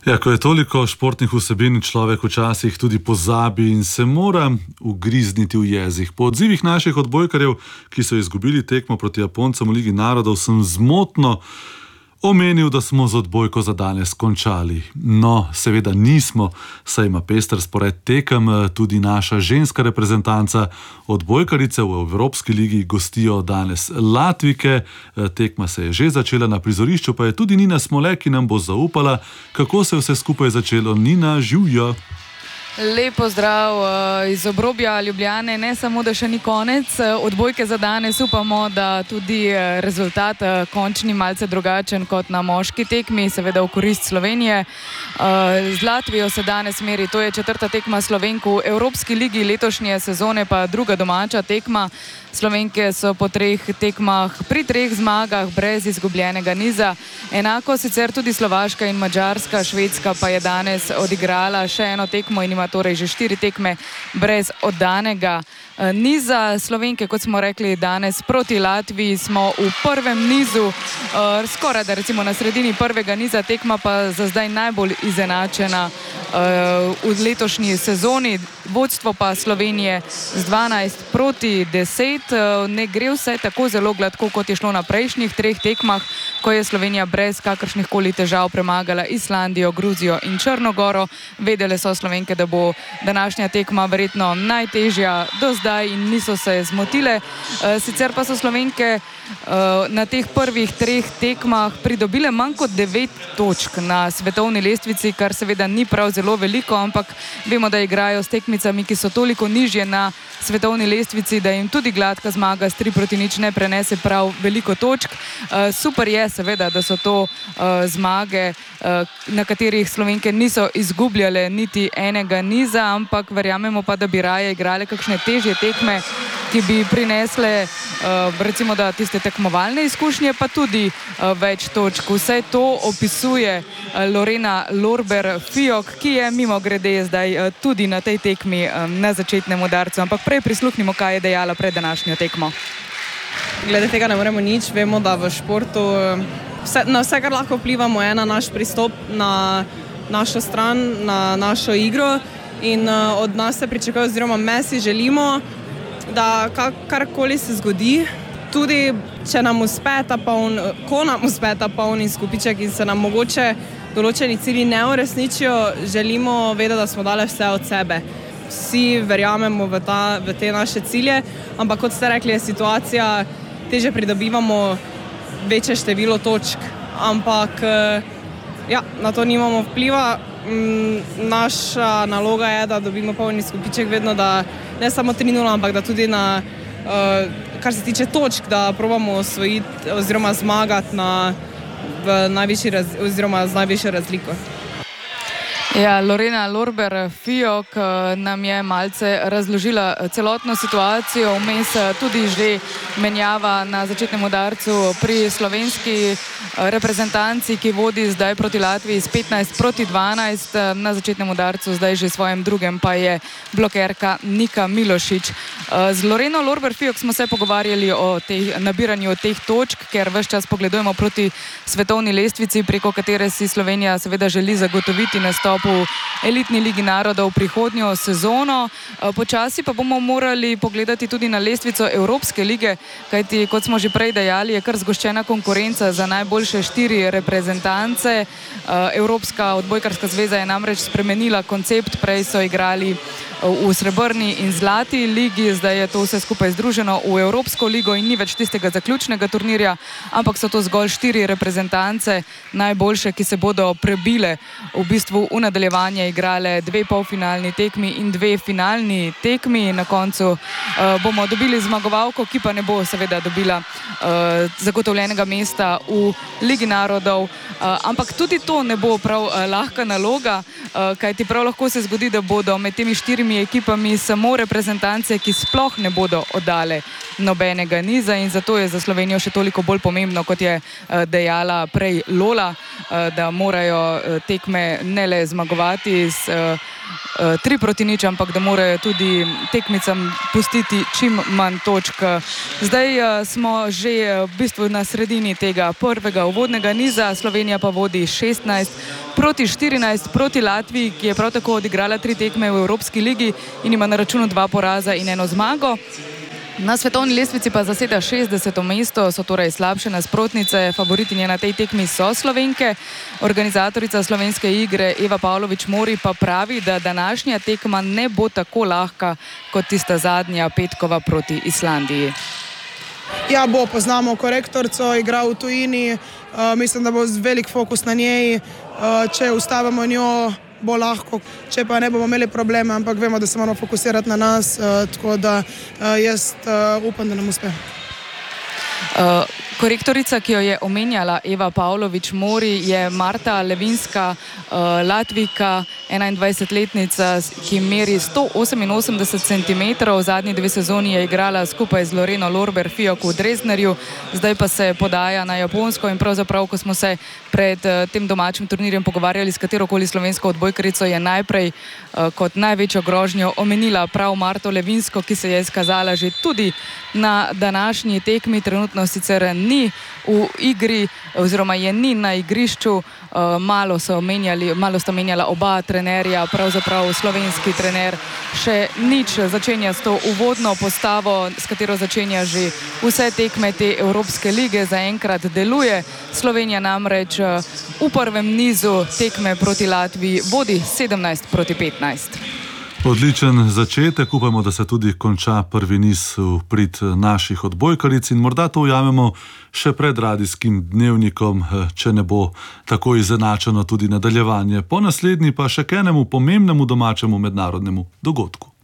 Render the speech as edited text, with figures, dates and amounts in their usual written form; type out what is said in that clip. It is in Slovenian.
Ja, ko je toliko športnih vsebin, človek včasih tudi pozabi in se mora ugrizniti v jezik. Po odzivih naših odbojkarjev, ki so izgubili tekmo proti Japoncem v Ligi narodov, sem zmotno omenil, da smo z odbojko za danes končali. No, seveda nismo, saj ima pester spored tekem, tudi naša ženska reprezentanca. Odbojkarice v Evropski ligi gostijo danes Latvijke. Tekma se je že začela, na prizorišču pa je tudi Nina Smole, ki nam bo zaupala, kako se je vse skupaj začelo. Nina, živjo! Lep pozdrav iz obrobja Ljubljane. Ne samo, da še ni konec odbojke za danes, upamo, da tudi rezultat končni malce drugačen kot na moški tekmi, seveda v korist Slovenije. Z Latvijo se danes meri, to je 4. tekma Slovenk v Evropski ligi letošnje sezone, pa druga domača tekma. Slovenke so po 3 tekmah pri 3 zmagah brez izgubljenega niza. Enako sicer tudi Slovaška in Madžarska, Švedska pa je danes odigrala še eno tekmo in ima torej že 4 tekme brez oddanega niza. Slovenke, kot smo rekli, danes proti Latviji smo v prvem nizu, skoraj da recimo na sredini prvega niza, tekma pa za zdaj najbolj izenačena v letošnji sezoni. Vodstvo pa Slovenije z 12-10. Ne gre vse tako zelo gladko, kot je šlo na prejšnjih 3 tekmah, ko je Slovenija brez kakršnih koli težav premagala Islandijo, Gruzijo in Črnogoro. Vedele so Slovenke, da bo današnja tekma verjetno najtežja do zdaj in niso se zmotile. Sicer pa so Slovenke na teh prvih 3 tekmah pridobile manj kot 9 točk na svetovni lestvici, kar seveda ni prav zelo veliko, ampak vemo, da igrajo s tekmicami, ki so toliko nižje na svetovni lestvici, da jim tudi gladka zmaga s 3-0 ne prenese prav veliko točk. Super je seveda, da so to zmage, na katerih Slovenke niso izgubljale niti enega niza, ampak verjamemo pa, da bi raje igrale kakšne težje tekme, ki bi prinesle recimo da tiste tekmovalne izkušnje, pa tudi več točk. Vse to opisuje Lorena Lorber-Fijock, ki je mimogrede zdaj tudi na tej tekmi na začetnem udarcu. Ampak prej prisluhnimo, kaj je dejala pred današnjo tekmo. Glede tega ne moremo nič. Vemo, da v športu na vse, kar lahko vplivamo, je na naš pristop, na našo stran, na našo igro in od nas se pričakuje, oziroma me si želimo, da karkoli se zgodi, tudi če nam uspe ko nam uspe ta poln izkupiček in se nam mogoče določeni cilji ne uresničijo, želimo vedeti, da smo dali vse od sebe. Vsi verjamemo v te naše cilje, ampak kot ste rekli, je situacija, teže pridobivamo večje število točk, ampak ja, na to nimamo vpliva. Naša naloga je, da dobimo polni izkupiček vedno, da ne samo 3-0, ampak da tudi na, kar se tiče točk, da probamo osvojiti oziroma zmagati z najvišjo razliko. Ja, Lorena Lorber-Fijock nam je malce razložila celotno situacijo, vmes tudi že menjava na začetnem udarcu pri slovenski reprezentanci, ki vodi zdaj proti Latviji s 15-12, na začetnem udarcu zdaj že svojem drugem pa je blokerka Nika Milošič. Z Loreno Lorber-Fijock smo se pogovarjali o nabiranju teh točk, ker ves čas pogledujemo proti svetovni lestvici, preko katere si Slovenija seveda želi zagotoviti nastop v elitni ligi narodov prihodnjo sezono. Počasi pa bomo morali pogledati tudi na lestvico Evropske lige, kajti, kot smo že prej dejali, je kar zgoščena konkurenca za najboljše 4 reprezentance. Evropska odbojkarska zveza je namreč spremenila koncept, prej so igrali v srebrni in zlati ligi, zdaj je to vse skupaj združeno v Evropsko ligo in ni več tistega zaključnega turnirja, ampak so to zgolj 4 reprezentance najboljše, ki se bodo prebile v bistvu v nadaljevanje, igrale 2 polfinalni tekmi in 2 finalni tekmi. Na koncu bomo dobili zmagovalko, ki pa ne bo seveda dobila zagotovljenega mesta v Ligi narodov, ampak tudi to ne bo prav lahka naloga, kajti prav lahko se zgodi, da bodo med temi 4 ekipami samo reprezentance, ki sploh ne bodo oddale nobenega niza in zato je za Slovenijo še toliko bolj pomembno, kot je dejala prej Lola, da morajo tekme ne le zmagovati s 3-0, ampak da morajo tudi tekmicam pustiti čim manj točk. Zdaj smo že v bistvu na sredini tega prvega uvodnega niza, Slovenija pa vodi 16-14 proti Latviji, ki je prav tako odigrala 3 tekme v Evropski ligi in ima na računu 2 poraza in 1 zmago. Na svetovni lestvici pa zaseda 60. mesto, so torej slabše nasprotnice, favoritinje na tej tekmi so Slovenke. Organizatorica slovenske igre Eva Pavlović Mori pa pravi, da današnja tekma ne bo tako lahka kot tista zadnja petkova proti Islandiji. Ja, poznamo korektorico, igra v tujini, mislim, da bo velik fokus na njej, če ustavimo njo, bo lahko, če pa ne bomo imeli probleme, ampak vemo, da se moramo fokusirati na nas, tako da jaz upam, da nam uspe. Korektorica, ki jo je omenjala Eva Pavlović Mori, je Marta Levinska, Latvijka, 21-letnica, ki meri 188 cm. Zadnji 2 sezoni je igrala skupaj z Loreno Lorber-Fijok v Dresdnerju, zdaj pa se podaja na Japonsko in pravzaprav, ko smo se pred tem domačim turnirjem pogovarjali s katerokoli slovensko odbojkarico, je najprej kot največjo grožnjo omenila prav Marto Levinsko, ki se je izkazala že tudi na današnji tekmi. Trenutno sicer ni v igri oziroma je ni na igrišču, malo sta omenjala oba trenerja, pravzaprav slovenski trener še nič, začenja s to uvodno postavo, s katero začenja že vse tekme te Evropske lige, zaenkrat deluje. Slovenija namreč v prvem nizu tekme proti Latviji vodi 17-15. Odličen začetek, upamo, da se tudi konča prvi niz v prid naših odbojkaric in morda to ujamemo še pred radijskim dnevnikom, če ne bo tako izenačeno tudi nadaljevanje. Po naslednji pa še k enemu pomembnemu domačemu mednarodnemu dogodku.